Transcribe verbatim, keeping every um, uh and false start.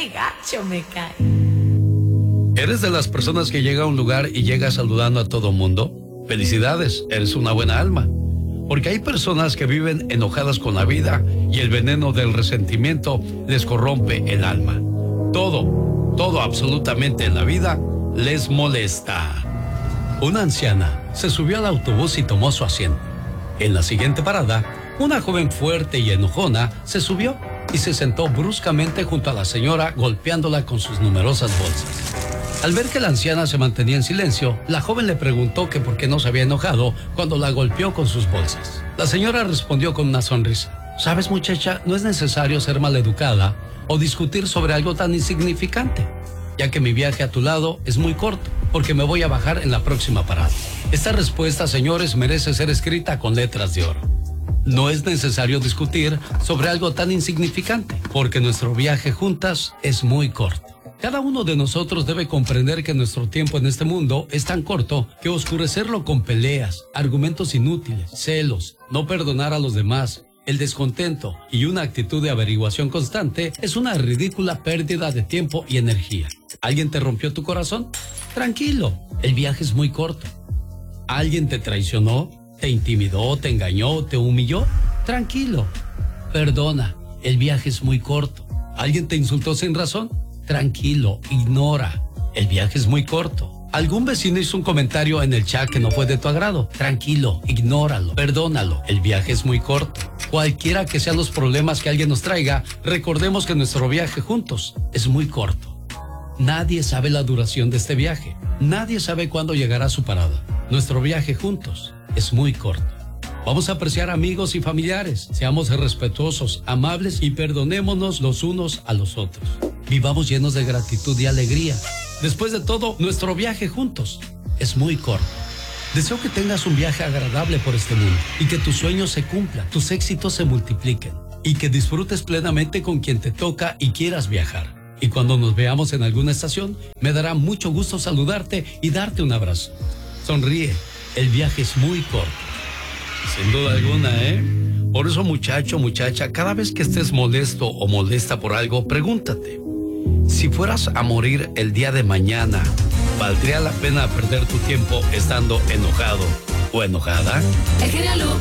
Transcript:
qué gacho me cae. ¿Eres de las personas que llega a un lugar y llega saludando a todo mundo? Felicidades, eres una buena alma. Porque hay personas que viven enojadas con la vida y el veneno del resentimiento les corrompe el alma. Todo, todo absolutamente en la vida les molesta. Una anciana se subió al autobús y tomó su asiento. En la siguiente parada, una joven fuerte y enojona se subió y se sentó bruscamente junto a la señora, golpeándola con sus numerosas bolsas. Al ver que la anciana se mantenía en silencio, la joven le preguntó que por qué no se había enojado cuando la golpeó con sus bolsas. La señora respondió con una sonrisa: ¿Sabes, muchacha? No es necesario ser maleducada o discutir sobre algo tan insignificante, ya que mi viaje a tu lado es muy corto, porque me voy a bajar en la próxima parada. Esta respuesta, señores, merece ser escrita con letras de oro. No es necesario discutir sobre algo tan insignificante, porque nuestro viaje juntas es muy corto. Cada uno de nosotros debe comprender que nuestro tiempo en este mundo es tan corto que oscurecerlo con peleas, argumentos inútiles, celos, no perdonar a los demás, el descontento y una actitud de averiguación constante es una ridícula pérdida de tiempo y energía. ¿Alguien te rompió tu corazón? Tranquilo, el viaje es muy corto. ¿Alguien te traicionó? ¿Te intimidó? ¿Te engañó? ¿Te humilló? Tranquilo, perdona, el viaje es muy corto. ¿Alguien te insultó sin razón? Tranquilo, ignora, el viaje es muy corto. ¿Algún vecino hizo un comentario en el chat que no fue de tu agrado? Tranquilo, ignóralo, perdónalo, el viaje es muy corto. Cualquiera que sean los problemas que alguien nos traiga, recordemos que nuestro viaje juntos es muy corto. Nadie sabe la duración de este viaje, nadie sabe cuándo llegará su parada. Nuestro viaje juntos es muy corto. Vamos a apreciar amigos y familiares, seamos respetuosos, amables y perdonémonos los unos a los otros. Vivamos llenos de gratitud y alegría. Después de todo, nuestro viaje juntos es muy corto. Deseo que tengas un viaje agradable por este mundo y que tus sueños se cumplan, tus éxitos se multipliquen y que disfrutes plenamente con quien te toca y quieras viajar. Y cuando nos veamos en alguna estación, me dará mucho gusto saludarte y darte un abrazo. Sonríe, el viaje es muy corto. Sin duda alguna, ¿eh? Por eso, muchacho, muchacha, cada vez que estés molesto o molesta por algo, pregúntate: si fueras a morir el día de mañana, ¿valdría la pena perder tu tiempo estando enojado o enojada? El genio